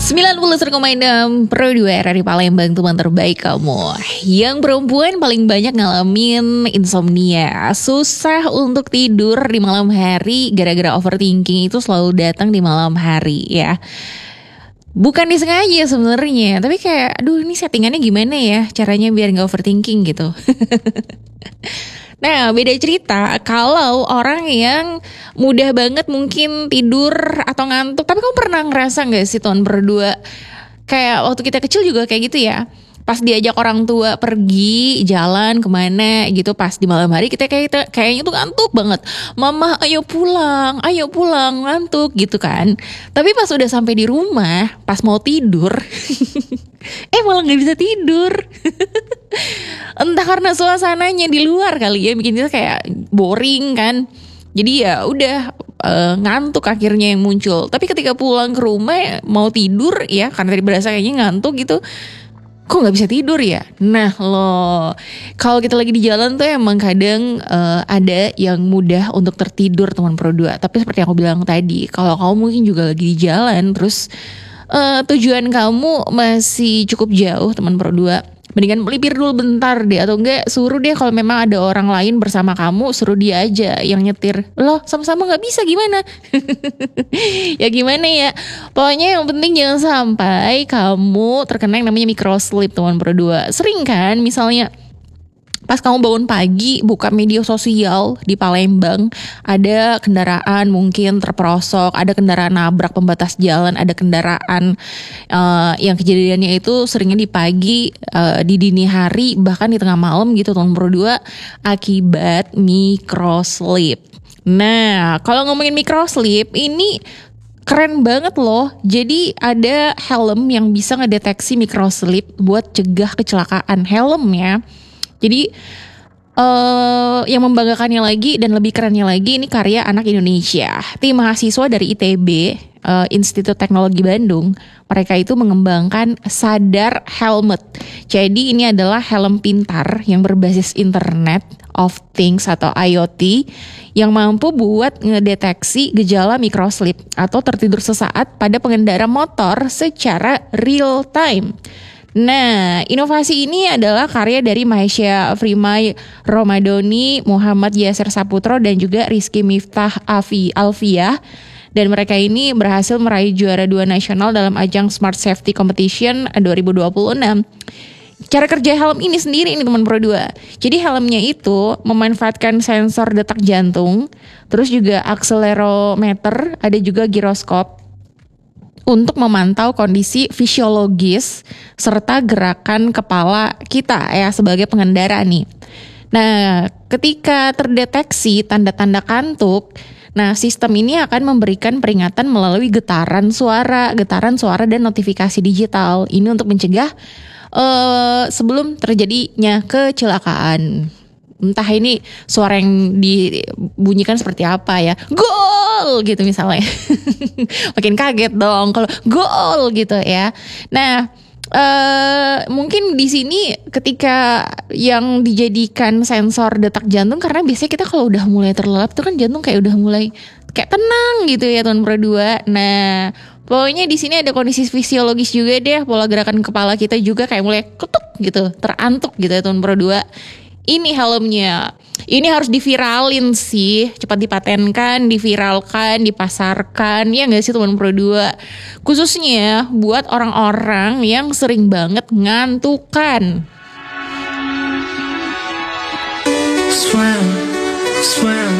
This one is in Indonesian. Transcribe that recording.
91,6 Pro 2 RRI Palembang, teman terbaik kamu. Yang perempuan paling banyak ngalamin insomnia, susah untuk tidur di malam hari gara-gara overthinking itu selalu datang di malam hari ya. Bukan disengaja sebenarnya, tapi kayak aduh ini settingannya gimana ya caranya biar gak overthinking gitu. Nah, beda cerita kalau orang yang mudah banget mungkin tidur atau ngantuk. Tapi kamu pernah ngerasa gak sih teman berdua, kayak waktu kita kecil juga kayak gitu ya, pas diajak orang tua pergi jalan kemana gitu, pas di malam hari kita kayaknya tuh ngantuk banget. Mama ayo pulang ngantuk gitu kan. Tapi pas udah sampai di rumah, pas mau tidur malah gak bisa tidur. Entah karena suasananya di luar kali ya, bikin kita kayak boring kan. Jadi ya udah ngantuk akhirnya yang muncul. Tapi ketika pulang ke rumah mau tidur ya, karena tadi berasa kayaknya ngantuk gitu, kok nggak bisa tidur ya? Nah loh, kalau kita lagi di jalan tuh emang kadang ada yang mudah untuk tertidur teman Pro 2. Tapi seperti yang aku bilang tadi, kalau kamu mungkin juga lagi di jalan, terus tujuan kamu masih cukup jauh teman Pro 2, mendingan melipir dulu bentar deh, atau enggak suruh deh kalau memang ada orang lain bersama kamu, suruh dia aja yang nyetir. Loh sama-sama gak bisa gimana? Ya gimana ya, pokoknya yang penting jangan sampai kamu terkena yang namanya microsleep teman Pro 2. Sering kan misalnya pas kamu bangun pagi, buka media sosial di Palembang, ada kendaraan mungkin terperosok, ada kendaraan nabrak pembatas jalan, ada kendaraan yang kejadiannya itu seringnya di pagi, di dini hari, bahkan di tengah malam gitu teman Pro 2, akibat microsleep. Nah, kalau ngomongin microsleep ini keren banget loh. Jadi ada helm yang bisa ngedeteksi microsleep buat cegah kecelakaan. Helm ya. Jadi yang membanggakannya lagi dan lebih kerennya lagi, ini karya anak Indonesia. Tim mahasiswa dari ITB, Institut Teknologi Bandung. Mereka itu mengembangkan Sadar Helmet. Jadi ini adalah helm pintar yang berbasis Internet of Things atau IoT yang mampu buat ngedeteksi gejala microsleep atau tertidur sesaat pada pengendara motor secara real time. Nah, inovasi ini adalah karya dari Mahesha Frimay Romadoni, Muhammad Yasser Saputro, dan juga Rizky Miftah Alfiah. Dan mereka ini berhasil meraih juara 2 nasional dalam ajang Smart Safety Competition 2026. Cara kerja helm ini sendiri ini teman Pro 2. Jadi helmnya itu memanfaatkan sensor detak jantung, terus juga akselerometer, ada juga giroskop, untuk memantau kondisi fisiologis serta gerakan kepala kita ya sebagai pengendara nih. Nah, ketika terdeteksi tanda-tanda kantuk, nah sistem ini akan memberikan peringatan melalui getaran suara dan notifikasi digital. Ini untuk mencegah sebelum terjadinya kecelakaan. Entah ini suara yang dibunyikan seperti apa ya, gol gitu misalnya. Makin kaget dong kalau gol gitu ya. Nah, mungkin di sini ketika yang dijadikan sensor detak jantung, karena biasanya kita kalau udah mulai terlelap tuh kan jantung kayak udah mulai kayak tenang gitu ya teman Pro 2. Nah, pokoknya di sini ada kondisi fisiologis juga deh, pola gerakan kepala kita juga kayak mulai ketuk gitu, terantuk gitu ya teman Pro 2. Ini helmnya, ini harus diviralin sih, cepat dipatenkan, diviralkan, dipasarkan, ya nggak sih teman Pro 2? Khususnya buat orang-orang yang sering banget ngantukan. Swam.